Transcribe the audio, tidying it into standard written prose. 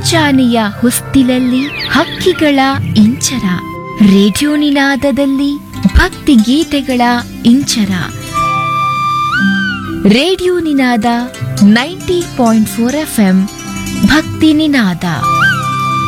ಮುಂಚಾನೆಯ ಹೊಸ್ತಿಲಲ್ಲಿ ಹಕ್ಕಿಗಳ ಇಂಚರ, ರೇಡಿಯೋ ನಿನಾದದಲ್ಲಿ ಭಕ್ತಿಗೀತೆಗಳ ಇಂಚರ. ರೇಡಿಯೋ ನಿನಾದ 90.4 FM ಭಕ್ತಿ ನಿನಾದ.